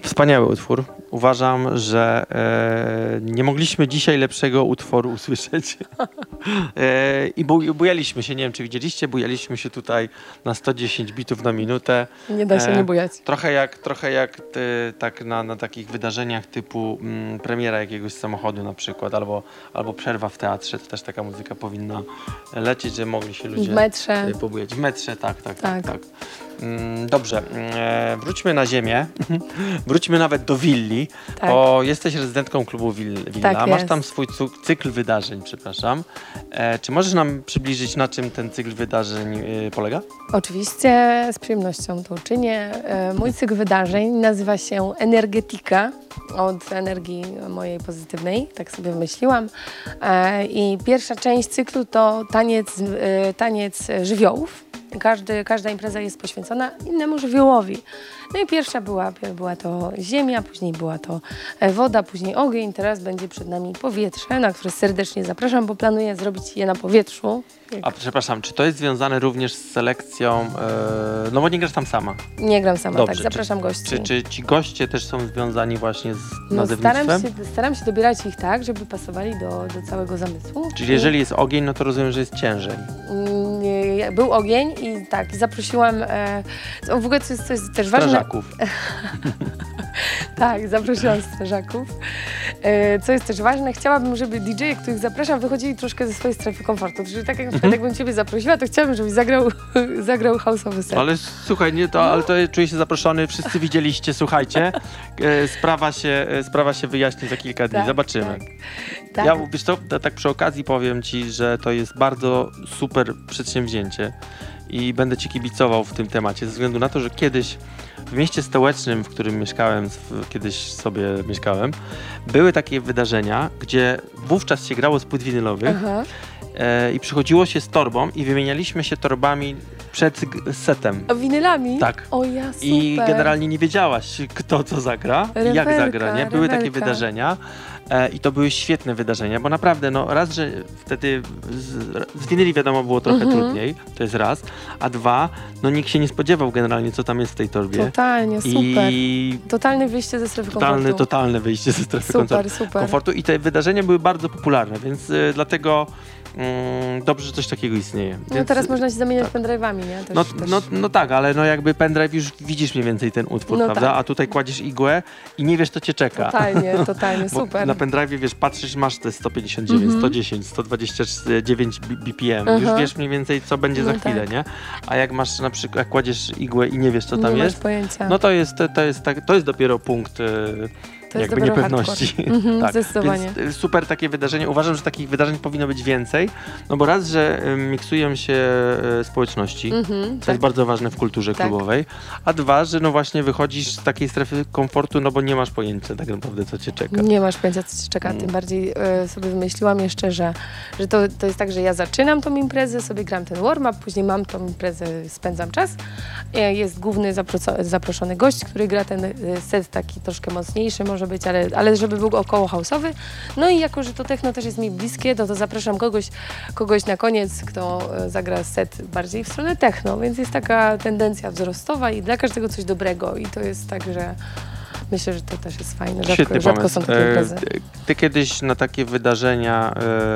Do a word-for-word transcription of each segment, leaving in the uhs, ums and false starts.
Wspaniały utwór. Uważam, że e, nie mogliśmy dzisiaj lepszego utworu usłyszeć. e, I buj, bujaliśmy się, nie wiem czy widzieliście, bujaliśmy się tutaj na sto dziesięć bitów na minutę. Nie da się E, nie bujać. Trochę jak, trochę jak ty, tak na, na takich wydarzeniach typu mm, premiera jakiegoś samochodu na przykład, albo, albo przerwa w teatrze, to też taka muzyka powinna lecieć, że mogli się ludzie W metrze. e, pobujać. W metrze, tak, tak, tak. Tak. tak. Mm, Dobrze, e, wróćmy na ziemię, wróćmy nawet do willi, Tak. bo jesteś rezydentką klubu Will- Willa, Tak masz jest. tam swój cu- cykl wydarzeń, przepraszam. E, czy możesz nam przybliżyć, na czym ten cykl wydarzeń e, polega? Oczywiście z przyjemnością to uczynię. E, Mój cykl wydarzeń nazywa się Energetika, od energii mojej pozytywnej, tak sobie wymyśliłam. E, I pierwsza część cyklu to taniec, e, taniec żywiołów. Każdy, każda impreza jest poświęcona innemu żywiołowi. No i pierwsza była, była to ziemia, później była to e, woda, później ogień, teraz będzie przed nami powietrze, na które serdecznie zapraszam, bo planuję zrobić je na powietrzu. A przepraszam, czy to jest związane również z selekcją, e, no bo nie grasz tam sama. Nie gram sama, Dobrze, tak, zapraszam gości. Czy, czy ci goście też są związani właśnie z No, nazewnictwem? staram, się, staram się dobierać ich tak, żeby pasowali do, do całego zamysłu. Czyli jeżeli jest ogień, no to rozumiem, że jest ciężej. Mm, nie, Był ogień i tak, i zaprosiłam, e, w ogóle to jest, to jest też ważne. Strażaków. Tak, zaprosiłam strażaków. E, co jest też ważne, chciałabym, żeby didżeje, których zapraszam, wychodzili troszkę ze swojej strefy komfortu. Czyli tak jak, Mhm. jakbym ciebie zaprosiła, to chciałabym, żebyś zagrał, zagrał house'owy set. Ale słuchaj, nie, to, ale to czuję się zaproszony, wszyscy widzieliście, słuchajcie. E, sprawa, się, e, sprawa się wyjaśni za kilka dni, Tak, zobaczymy. tak. Tak. Ja, wiesz co, tak przy okazji powiem ci, że to jest bardzo super przedsięwzięcie i będę ci kibicował w tym temacie, ze względu na to, że kiedyś w mieście stołecznym, w którym mieszkałem, w, kiedyś sobie mieszkałem, były takie wydarzenia, gdzie wówczas się grało z płyt winylowych Aha. e, i przychodziło się z torbą i wymienialiśmy się torbami przed g- setem. A winylami? Tak. O ja, super. I generalnie nie wiedziałaś, kto co zagra i jak Rewelka, zagra, nie? Były takie rewelka. wydarzenia e, i to były świetne wydarzenia, bo naprawdę, no raz, że wtedy z, z winyli wiadomo było trochę Mhm. trudniej, to jest raz, a dwa, no nikt się nie spodziewał generalnie, co tam jest w tej torbie. Totalnie, super. I Totalne wyjście ze strefy totalne, komfortu. totalne wyjście ze strefy Super, komfortu. super. komfortu. I te wydarzenia były bardzo popularne, więc y, dlatego mm, dobrze, że coś takiego istnieje. No Więc, teraz można się zamieniać tak. pendrive'ami, nie? Też, No, też. no, no tak, ale no jakby pendrive już widzisz mniej więcej ten utwór, No prawda? tak. A tutaj kładziesz igłę i nie wiesz, co cię czeka. Totalnie, totalnie, Bo super. na pendrive wiesz, patrzysz, masz te sto pięćdziesiąt dziewięć, Mhm. sto dziesięć, sto dwadzieścia dziewięć B P M. Aha. Już wiesz mniej więcej, co będzie No za chwilę, tak. nie? A jak masz na przykład, jak kładziesz igłę i nie wiesz, co tam nie jest, masz pojęcia. no to jest, to jest, tak, to jest dopiero punkt e, To jest jakby dopiero niepewności. hardcore. Mhm, tak. zdecydowanie. Więc e, super takie wydarzenie. Uważam, że takich wydarzeń powinno być więcej, no bo raz, że e, miksują się e, społeczności, Mhm, to tak. jest bardzo ważne w kulturze Tak. klubowej, a dwa, że no właśnie wychodzisz z takiej strefy komfortu, no bo nie masz pojęcia tak naprawdę, co cię czeka. Nie masz pojęcia, co cię czeka. Mm. Tym bardziej e, sobie wymyśliłam jeszcze, że, że to, to jest tak, że ja zaczynam tą imprezę, sobie gram ten warm-up, później mam tą imprezę, spędzam czas. E, jest główny zaproco- zaproszony gość, który gra ten e, set taki troszkę mocniejszy może być, ale, ale żeby był około house'owy. No i jako, że to techno też jest mi bliskie, to, to zapraszam kogoś, kogoś na koniec, kto e, zagra set bardziej w stronę techno, więc jest taka tendencja wzrostowa i dla każdego coś dobrego i to jest tak, że myślę, że to też jest fajne. Świetny Rzadko, rzadko pomysł. są takie imprezy. E, Ty kiedyś na takie wydarzenia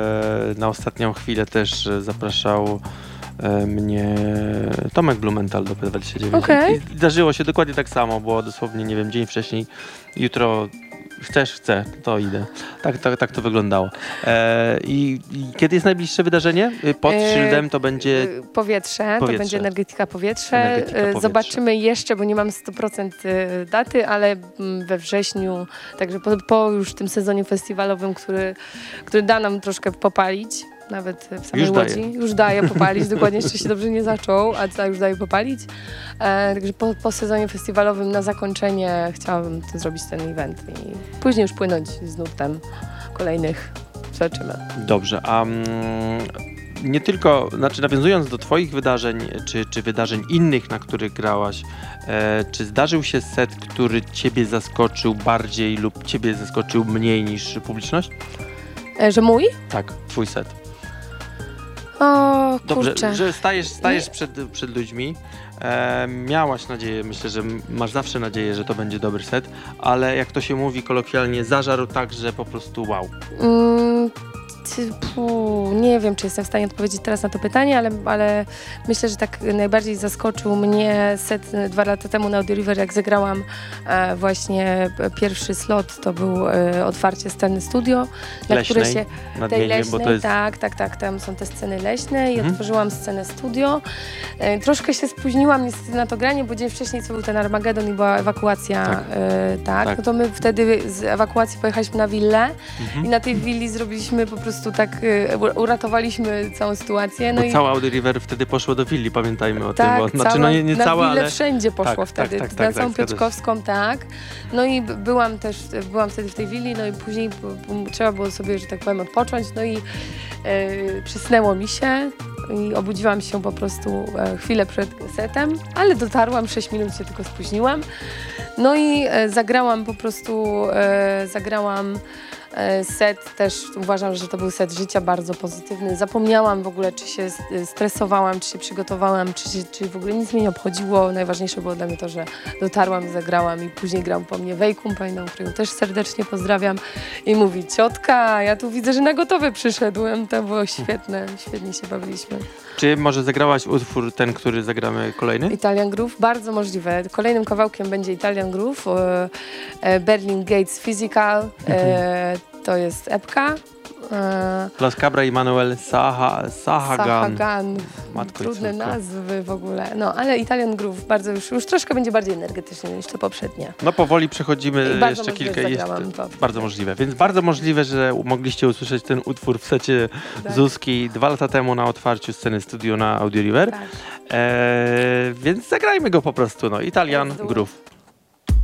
e, na ostatnią chwilę też e, zapraszał e, mnie Tomek Blumenthal do P dwadzieścia dziewięć. Okej. I zdarzyło się dokładnie tak samo, było dosłownie, nie wiem, dzień wcześniej, jutro chcesz, chcę, to idę. Tak, tak, tak to wyglądało. E, i, I kiedy jest najbliższe wydarzenie? E, Pod E, szyldem to będzie... Y, Powietrze, to Powietrze. będzie energetyka powietrze. Energetyka Y, powietrze. Zobaczymy jeszcze, bo nie mam sto procent y, daty, ale mm, we wrześniu, także po, po już tym sezonie festiwalowym, który, który da nam troszkę popalić, nawet w samej Już daje. Łodzi. Już daje popalić, dokładnie jeszcze się dobrze nie zaczął, a co już daje popalić. E, także po, po sezonie festiwalowym na zakończenie chciałabym to zrobić ten event i później już płynąć z nurtem kolejnych. Zobaczymy. Dobrze, a mm, nie tylko, znaczy nawiązując do twoich wydarzeń, czy, czy wydarzeń innych, na których grałaś, e, czy zdarzył się set, który ciebie zaskoczył bardziej lub ciebie zaskoczył mniej niż publiczność? E, że mój? Tak, twój set. O, Dobrze, kurczę. że stajesz, stajesz przed, przed ludźmi E, miałaś nadzieję, myślę, że m- masz zawsze nadzieję, że to będzie dobry set, ale jak to się mówi kolokwialnie, zażarł tak, że po prostu wow. Mm, ty- pu, nie wiem, czy jestem w stanie odpowiedzieć teraz na to pytanie, ale, ale myślę, że tak najbardziej zaskoczył mnie set e, dwa lata temu na Audio River, jak zagrałam e, właśnie e, pierwszy slot, to był e, otwarcie sceny studio, na które Leśnej, się nad tej Miedziem, leśnej, bo to jest... tak, tak, tak, tam są te sceny leśne i Mhm. otworzyłam scenę studio. E, troszkę się spóźniłam niestety na to granie, bo dzień wcześniej co był ten Armagedon i była ewakuacja, Tak. e, tak, Tak. no to my wtedy z ewakuacji pojechaliśmy na willę Mhm. i na tej willi zrobiliśmy po prostu tak, e, u- uratowaliśmy całą sytuację. No Bo i całe Audio River wtedy poszło do willi, pamiętajmy o tak, tym. Bo, znaczy, cała, no nie, nie na całe, willę ale... wszędzie poszło Tak, wtedy, tak, tak, na tak, całą tak, zgadza się. Piotrkowską, tak. No i b- byłam też, byłam wtedy w tej willi, no i później b- b- trzeba było sobie, że tak powiem, odpocząć, no i e, przysnęło mi się i obudziłam się po prostu e, chwilę przed setem, ale dotarłam, sześć minut się tylko spóźniłam. No i e, zagrałam po prostu, e, zagrałam e, set, też uważam, że to był set życia bardzo pozytywny. Zapomniałam w ogóle, czy się s- stresowałam, czy się przygotowałam, czy, się- czy w ogóle nic mnie nie obchodziło. Najważniejsze było dla mnie to, że dotarłam, zagrałam i później grał po mnie Wejkum Pajną, którą też serdecznie pozdrawiam i mówi: ciotka, ja tu widzę, że na gotowe przyszedłem. To było świetne, świetnie się bawiliśmy. Czy może zagrałaś utwór ten, który zagramy kolejny? Italian Groove, bardzo możliwe. Kolejnym kawałkiem będzie Italian Groove, e, e, Berlin Gates Physical, e, to jest epka. E, Los Cabra i Manuel Saha, Sahagan. Sahagan, Matko i trudne córko. nazwy w ogóle. No, ale Italian Groove bardzo już, już troszkę będzie bardziej energetyczny niż to poprzednie. No powoli przechodzimy I bardzo jeszcze możliwe, kilka. że Jeszcze, zagrałam to. bardzo możliwe. Więc bardzo możliwe, że mogliście usłyszeć ten utwór w secie Tak. Zuzki dwa lata temu na otwarciu sceny studio na Audio River. Tak. Eee, więc zagrajmy go po prostu. No. Italian Let's do it. Groove.